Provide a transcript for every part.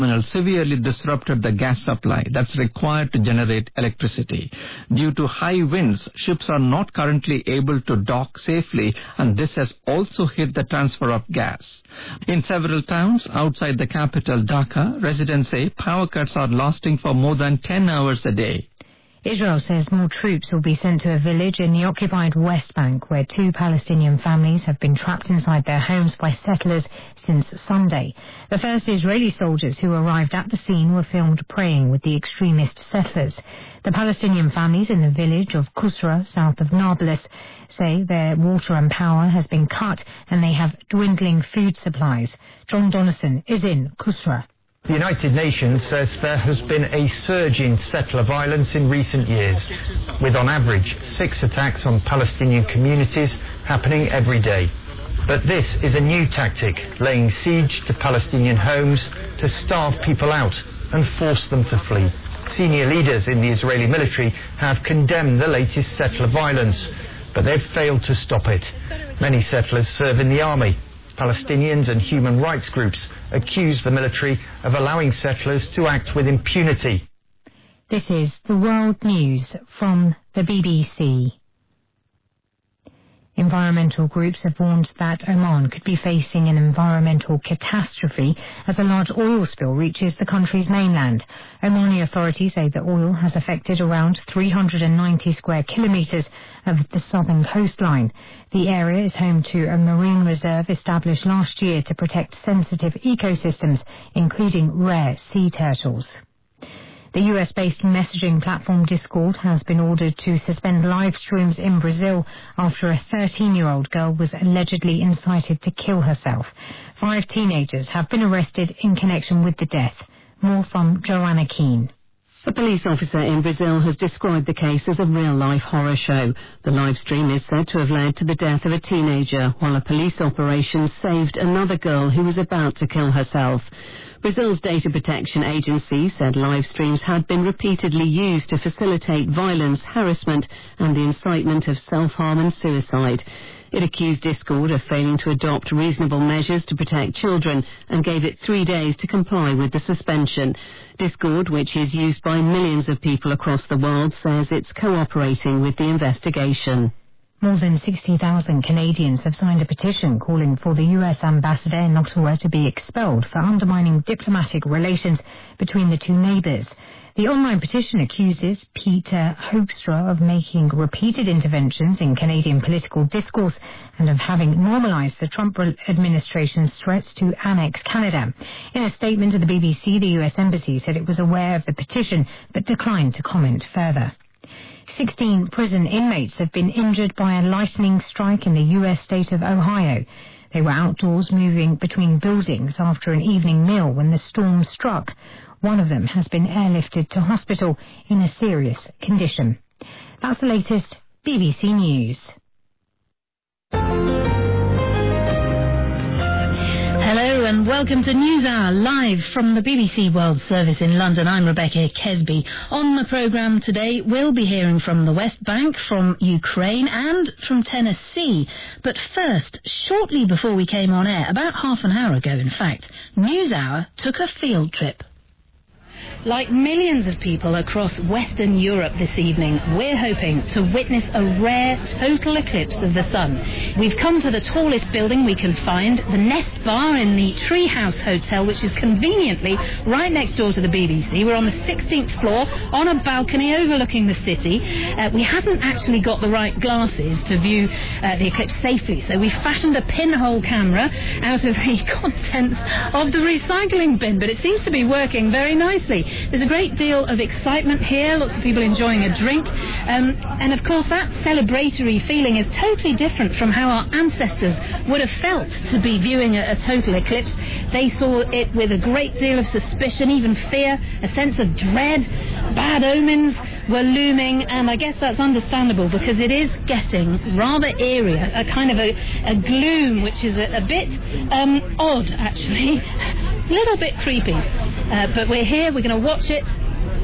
severely disrupted the gas supply that's required to generate electricity. Due to high winds, ships are not currently able to dock safely, and this has also hit the transfer of gas. In several towns outside the capital, Dhaka, residents say power cuts are lasting for more than 10 hours a day. Israel says more troops will be sent to a village in the occupied West Bank where 2 Palestinian families have been trapped inside their homes by settlers since Sunday. The first Israeli soldiers who arrived at the scene were filmed praying with the extremist settlers. The Palestinian families in the village of Kusra, south of Nablus, say their water and power has been cut and they have dwindling food supplies. John Donnison is in Kusra. The United Nations says there has been a surge in settler violence in recent years, with on average 6 attacks on Palestinian communities happening every day. But this is a new tactic, laying siege to Palestinian homes to starve people out and force them to flee. Senior leaders in the Israeli military have condemned the latest settler violence, but they've failed to stop it. Many settlers serve in the army. Palestinians and human rights groups accuse the military of allowing settlers to act with impunity. This is the World News from the BBC. Environmental groups have warned that Oman could be facing an environmental catastrophe as a large oil spill reaches the country's mainland. Omani authorities say the oil has affected around 390 square kilometres of the southern coastline. The area is home to a marine reserve established last year to protect sensitive ecosystems, including rare sea turtles. The US-based messaging platform Discord has been ordered to suspend live streams in Brazil after a 13-year-old girl was allegedly incited to kill herself. 5 teenagers have been arrested in connection with the death. More from Joanna Keane. A police officer in Brazil has described the case as a real-life horror show. The live stream is said to have led to the death of a teenager, while a police operation saved another girl who was about to kill herself. Brazil's data protection agency said live streams had been repeatedly used to facilitate violence, harassment and the incitement of self-harm and suicide. It accused Discord of failing to adopt reasonable measures to protect children and gave it 3 days to comply with the suspension. Discord, which is used by millions of people across the world, says it's cooperating with the investigation. More than 60,000 Canadians have signed a petition calling for the US ambassador in Ottawa to be expelled for undermining diplomatic relations between the two neighbours. The online petition accuses Peter Hoekstra of making repeated interventions in Canadian political discourse and of having normalised the Trump administration's threats to annex Canada. In a statement to the BBC, the US Embassy said it was aware of the petition but declined to comment further. 16 prison inmates have been injured by a lightning strike in the US state of Ohio. They were outdoors moving between buildings after an evening meal when the storm struck. One of them has been airlifted to hospital in a serious condition. That's the latest BBC News. Hello and welcome to NewsHour, live from the BBC World Service in London. I'm Rebecca Kesby. On the programme today, we'll be hearing from the West Bank, from Ukraine and from Tennessee. But first, shortly before we came on air, about half an hour ago in fact, NewsHour took a field trip. Like millions of people across Western Europe this evening, we're hoping to witness a rare total eclipse of the sun. We've come to the tallest building we can find, the Nest Bar in the Treehouse Hotel, which is conveniently right next door to the BBC. We're on the 16th floor on a balcony overlooking the city. We haven't actually got the right glasses to view the eclipse safely, so we fashioned a pinhole camera out of the contents of the recycling bin, but it seems to be working very nicely. There's a great deal of excitement here, lots of people enjoying a drink, and of course that celebratory feeling is totally different from how our ancestors would have felt to be viewing a total eclipse. They saw it with a great deal of suspicion, even fear, a sense of dread. Bad omens were looming, and I guess that's understandable because it is getting rather eerie, a kind of a gloom which is a bit odd actually, a little bit creepy. But we're here, we're going to watch it,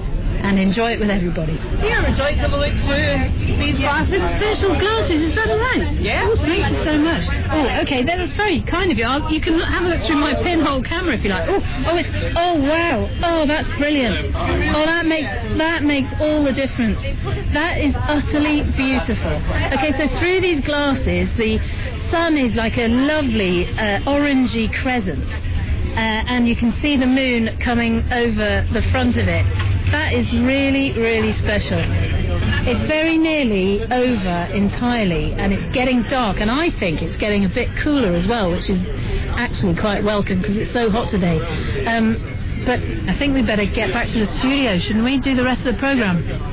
and enjoy it with everybody. Yeah, would you like to have a look through these glasses? Special glasses, is that right? Yeah. Thank you so much. Oh, okay, that's very kind of you. You can have a look through my pinhole camera if you like. Oh, wow. Oh, that's brilliant. Oh, that makes all the difference. That is utterly beautiful. Okay, so through these glasses, the sun is like a lovely orangey crescent, and you can see the moon coming over the front of it. That is really, really special. It's very nearly over entirely, and it's getting dark, and I think it's getting a bit cooler as well, which is actually quite welcome because it's so hot today. But I think we better get back to the studio, shouldn't we? Do the rest of the programme.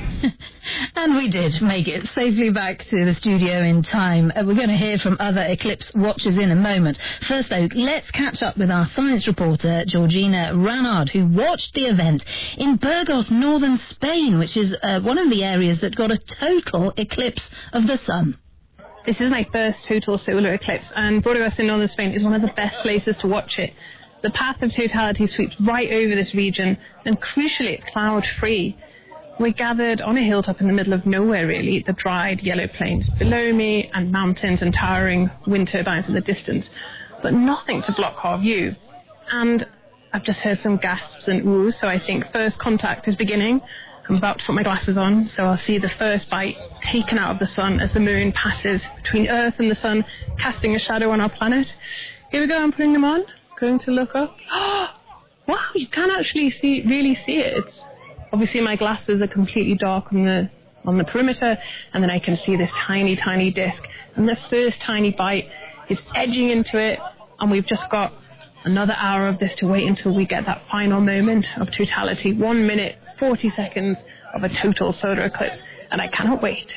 And we did make it safely back to the studio in time. We're going to hear from other eclipse watchers in a moment. First, though, let's catch up with our science reporter, Georgina Ranard, who watched the event in Burgos, northern Spain, which is one of the areas that got a total eclipse of the sun. This is my first total solar eclipse, and Burgos in northern Spain is one of the best places to watch it. The path of totality sweeps right over this region, and crucially, it's cloud-free. We're gathered on a hilltop in the middle of nowhere, really, the dried yellow plains below me and mountains and towering wind turbines in the distance, but nothing to block our view. And I've just heard some gasps and oohs, so I think first contact is beginning. I'm about to put my glasses on, so I'll see the first bite taken out of the sun as the moon passes between Earth and the sun, casting a shadow on our planet. Here we go, I'm putting them on, going to look up. Wow, you can actually really see it. Obviously, my glasses are completely dark on the perimeter, and then I can see this tiny, tiny disc. And the first tiny bite is edging into it, and we've just got another hour of this to wait until we get that final moment of totality. 1 minute, 40 seconds of a total solar eclipse, and I cannot wait.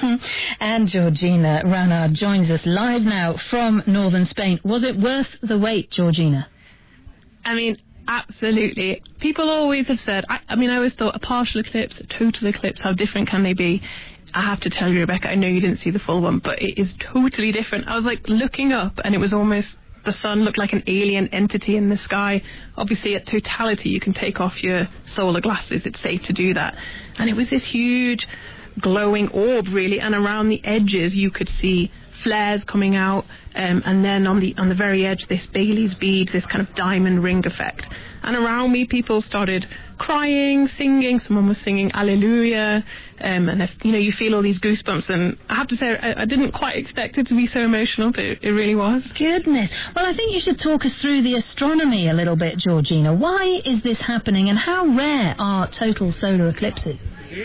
And Georgina Ranard joins us live now from northern Spain. Was it worth the wait, Georgina? I mean, absolutely. People always have said, I always thought a partial eclipse, a total eclipse, how different can they be? I have to tell you, Rebecca, I know you didn't see the full one, but it is totally different. I was like looking up, and it was almost, the sun looked like an alien entity in the sky. Obviously, at totality, you can take off your solar glasses. It's safe to do that. And it was this huge glowing orb, really, and around the edges you could see flares coming out, and then on the very edge, this Bailey's bead, this kind of diamond ring effect. And around me, people started crying, singing. Someone was singing Alleluia, and you feel all these goosebumps. And I have to say, I didn't quite expect it to be so emotional, but it really was. Goodness. Well, I think you should talk us through the astronomy a little bit, Georgina. Why is this happening, and how rare are total solar eclipses?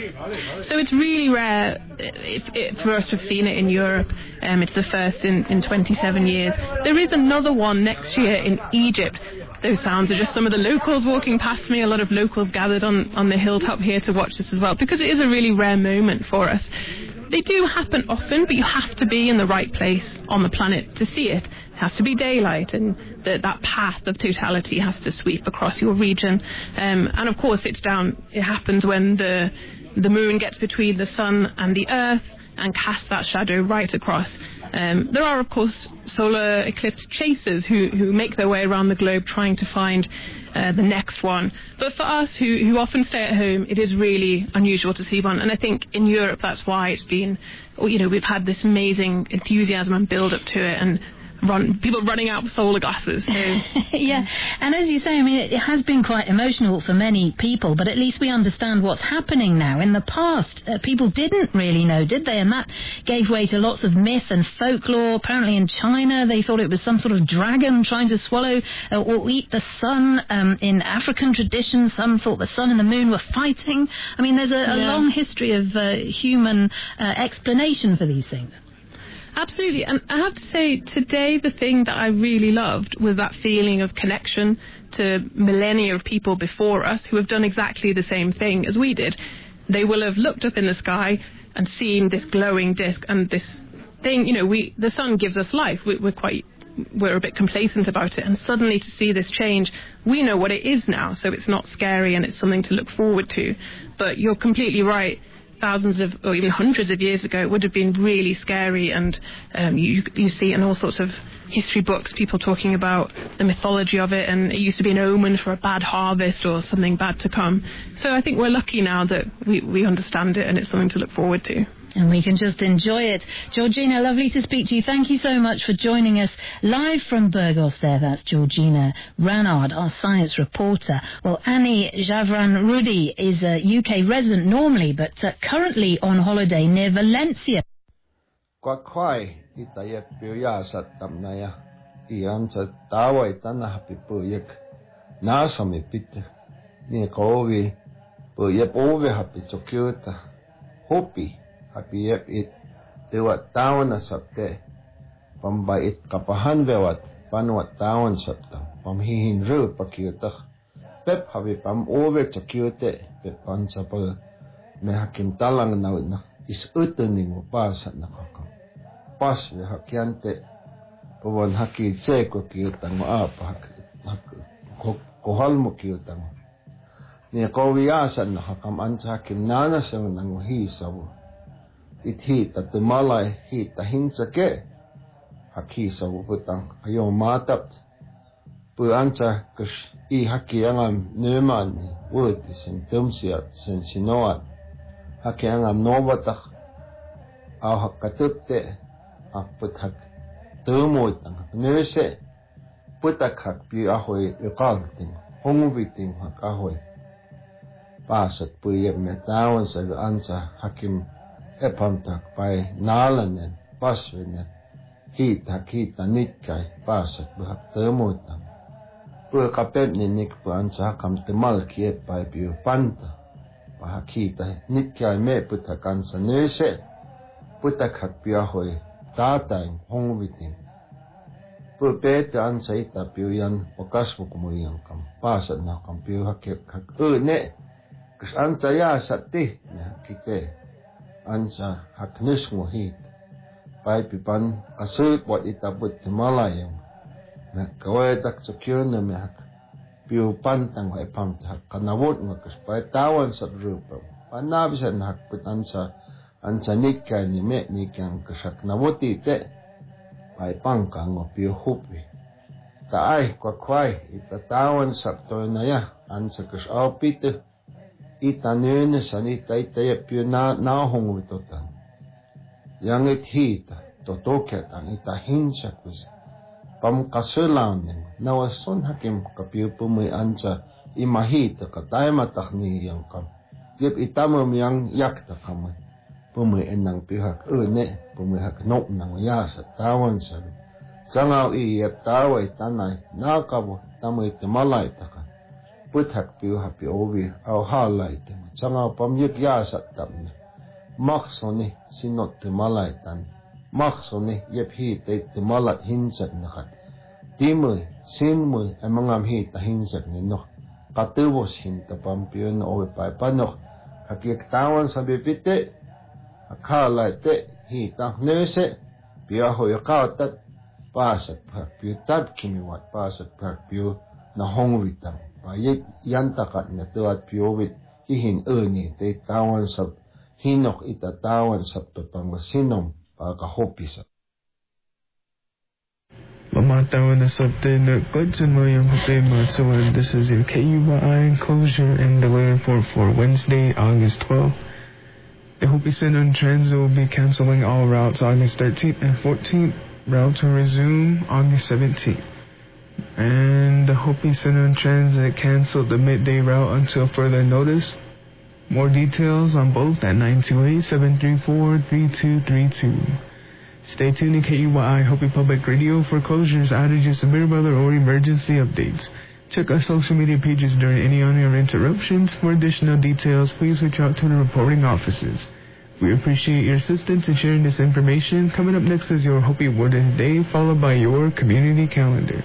So it's really rare for us to have seen it in Europe. It's the first in 27 years. There is another one next year in Egypt. Those sounds are just some of the locals walking past me. A lot of locals gathered on the hilltop here to watch this as well, because it is a really rare moment for us. They do happen often, but you have to be in the right place on the planet to see it. It has to be daylight, and that path of totality has to sweep across your region. And of course, it happens when the moon gets between the sun and the Earth and casts that shadow right across. There are, of course, solar eclipse chasers who make their way around the globe trying to find the next one. But for us, who often stay at home, it is really unusual to see one. And I think in Europe, that's why it's been, we've had this amazing enthusiasm and build-up to it, and people running out of solar glasses. So. Yeah, and as you say, it has been quite emotional for many people, but at least we understand what's happening now. In the past, people didn't really know, did they? And that gave way to lots of myth and folklore. Apparently in China, they thought it was some sort of dragon trying to swallow or eat the sun. In African traditions, some thought the sun and the moon were fighting. There's a long history of human explanation for these things. Absolutely, and I have to say, today the thing that I really loved was that feeling of connection to millennia of people before us who have done exactly the same thing as we did. They will have looked up in the sky and seen this glowing disc and this thing, the sun gives us life. We're a bit complacent about it, and suddenly to see this change, we know what it is now, so it's not scary and it's something to look forward to. But you're completely right. thousands of, or even hundreds of years ago, it would have been really scary. And you see in all sorts of history books people talking about the mythology of it, and it used to be an omen for a bad harvest or something bad to come. So I think we're lucky now that we understand it, and it's something to look forward to. And we can just enjoy it. Georgina, lovely to speak to you. Thank you so much for joining us live from Burgos there. That's Georgina Ranard, our science reporter. Well, Annie Javran-Rudy is a UK resident normally, but currently on holiday near Valencia. Kwakwai itayek piyasat tamnaya ianza tawai tana happy puyek nasami pite ni kovi puyep ove happy chokyuta hopi happy yep it dewat tawana sapte pambait kapahan bewat panwat tawan sapta pamhihin ru pakyuta pep happy pam ove chokyute pep pansa pa me hakim talang na is utening upasat na kakam pas we hakiante pawon haki tseko kyutang apa hak kohalmo kyutang ni kowiasan na hakam ansa hakim nana sang nang hisaw ithi tatmalai hi tahinsake hakisaw putang ayo matap pu ansa kus I haki angam neman word sen tumsiat sen sinoat haki angam novatach au hakatute put hak tumoy tang nese putak hak pi ahoy iqalting hongubiting hak ahoy pasat puyep metawan sa ansa hakim epamtak pai nalanen paswenen hita nitkay pasat buhak tumoy tang pu kapep ninik pu ansa hakam temal kiep pai pi panta pahakita nitkay me putak ansa nese putak hak pi ahoy tatay hongubiting pupete ansa ita piuyan wakasmo kumuyang kam pasat na kam piu hakip hak ne kus ansa ya sati na kite ansa haknus mo hit pai pipan asut wat itabut malayang na kawedak sakyon na me hak piu pantang wa ipam hak kanawot mo kus pai tawan sa rupa panabisan hak put ansa nikka ni me nikyang kasak nawoti te pai pangkang o piu hupi taay kwakwai itatawan sakto na ya ansa kas aupite itanene sanita itaya piu nahong witotan yang hita totoketan itahinsa kus pamkasulang nawason hakim kapiu pumay ansa imahita kataymatak ni yang kam yep itamam yang yakta kamay pumay enang pihak ne pumay hak nok nang yasa tawan sabi sangaw iyep taway tanay nakabo tamay temalay taka puthak piu hapi ovi aw halay tema sangaw pamyek yasa tamna maksoni sinot temalay tan maksoni yep hitay temalat hinsat nakat timoy sinmoy amangam hita hinsat nino katubos hinta pampiyo na ovi pay panok hakiek tawan sabi pite akala te hita nese piaho yakatat pasat pak piu tab kimiwat pasat pak piu na hongwitam payet yantakat na tuat piuwit hihin ni te tawan sab hinok itatawan sab totang sinom pagkahopisa Mamatawan na sabte na kudsan mo yung hote matsuwan. This is your KUYI closure and delay report for Wednesday, August 12th. The Hopi Center and Transit will be canceling all routes August 13th and 14th. Routes will resume August 17th. And the Hopi Center and Transit canceled the midday route until further notice. More details on both at 928-734-3232. Stay tuned to KUYI Hopi Public Radio for closures, outages, severe weather, or emergency updates. Check our social media pages during any on-air interruptions. For additional details, please reach out to the reporting offices. We appreciate your assistance in sharing this information. Coming up next is your Hopi Word of the Day, followed by your community calendar.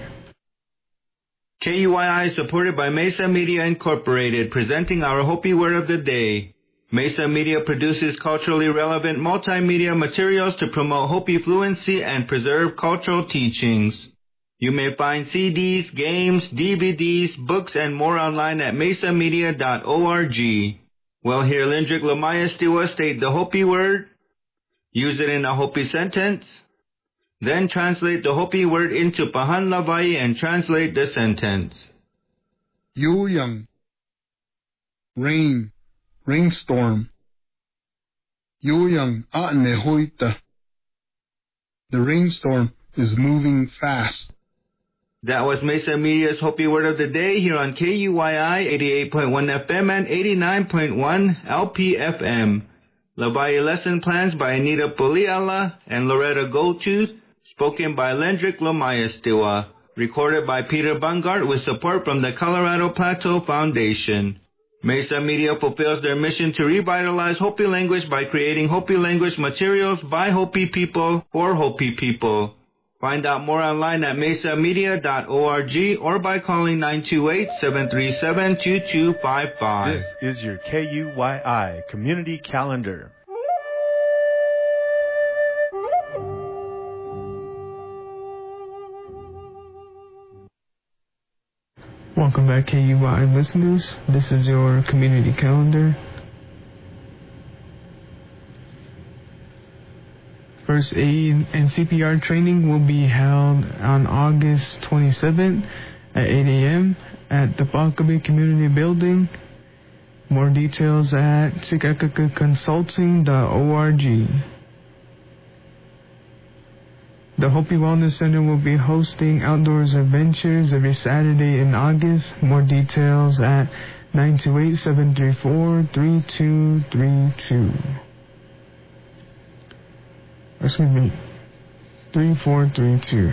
KUYI is supported by Mesa Media Incorporated, presenting our Hopi Word of the Day. Mesa Media produces culturally relevant multimedia materials to promote Hopi fluency and preserve cultural teachings. You may find CDs, games, DVDs, books, and more online at mesamedia.org. We'll hear Lindrick Lamaya Stiwa state the Hopi word, use it in a Hopi sentence, then translate the Hopi word into Pahan Lavai and translate the sentence. Yuyang. Rain, rainstorm. Yuyang aane hoita. The rainstorm is moving fast. That was Mesa Media's Hopi Word of the Day here on KUYI 88.1 FM and 89.1 LPFM. Lavai lesson plans by Anita Poliala and Loretta Goldtooth, spoken by Lendrick Lamaya Stiwa, recorded by Peter Bungart with support from the Colorado Plateau Foundation. Mesa Media fulfills their mission to revitalize Hopi language by creating Hopi language materials by Hopi people for Hopi people. Find out more online at mesamedia.org or by calling 928-737-2255. This is your KUYI Community Calendar. Welcome back, KUYI listeners. This is your community calendar. First aid and CPR training will be held on August 27th at 8 a.m. at the Paqabi Community Building. More details at sikakaconsulting.org. The Hopi Wellness Center will be hosting outdoors adventures every Saturday in August. More details at 928-734-3232. 3432.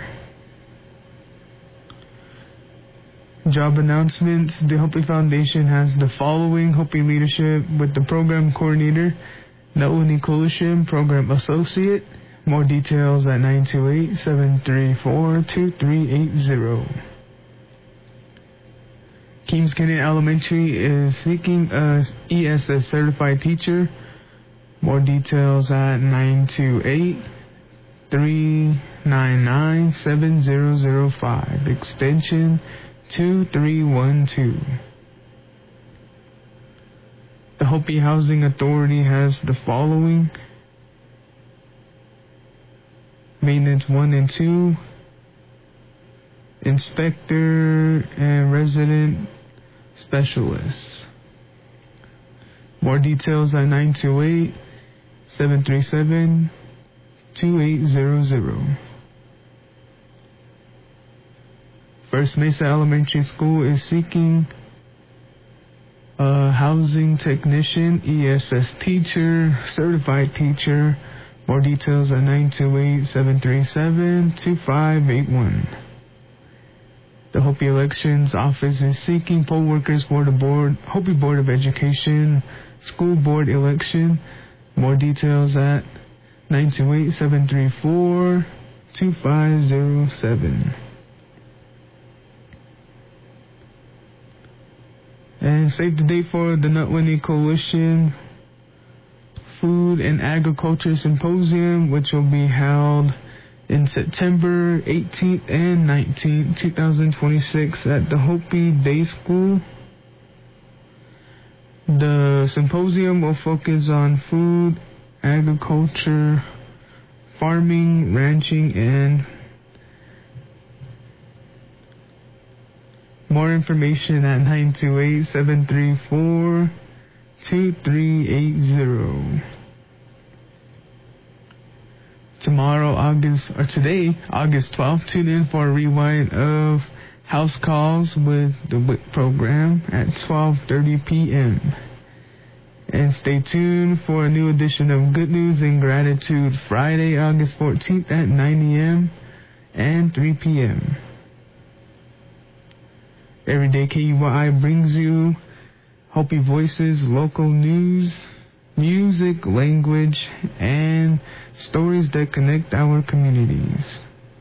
Job announcements. The Hopi Foundation has the following Hopi leadership with the program coordinator, Nauni Coalition Program Associate. More details at 928-734-2380. Keams Canyon Elementary is seeking a ESS certified teacher. More details at 928-399-7005, extension 2312. The Hopi Housing Authority has the following: Maintenance 1 and 2, Inspector and Resident Specialists. More details at 928-737-2800. First Mesa Elementary School is seeking a housing technician, ESS teacher, certified teacher. More details at 928-737-2581. The Hopi Elections Office is seeking poll workers for the Hopi Board of Education School Board election. More details at 928-734-2507. And save the date for the Nutwini Coalition Food and Agriculture Symposium, which will be held in September 18th and 19th, 2026 at the Hopi Day School. The symposium will focus on food, agriculture, farming, ranching, and more information at 928-734-2380. Today, August 12th, tune in for a rewind of House Calls with the WIC program at 12:30 p.m. And stay tuned for a new edition of Good News and Gratitude Friday, August 14th at 9 a.m. and 3 p.m. Every day KUYI brings you Hopi Voices, local news, music, language, and stories that connect our communities.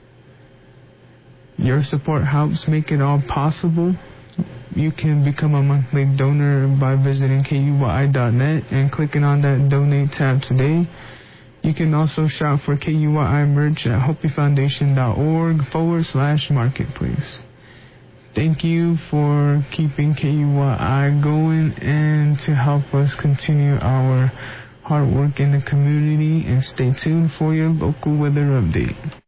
Your support helps make it all possible. You can become a monthly donor by visiting KUYI.net and clicking on that donate tab today. You can also shop for KUYI merch at HopiFoundation.org/marketplace. Thank you for keeping KUYI going and to help us continue our hard work in the community, and stay tuned for your local weather update.